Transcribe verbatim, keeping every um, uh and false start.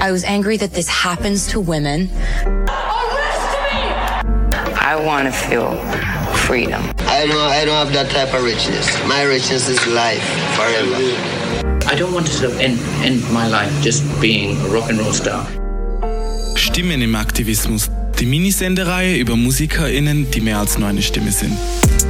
I was angry that this happens to women. I want to feel freedom. I don't, I don't have that type of richness. My richness is life, forever. I don't want to sort of end, end my life just being a rock and roll star. Stimmen im Aktivismus. Die Minisendereihe über MusikerInnen, die mehr als nur eine Stimme sind.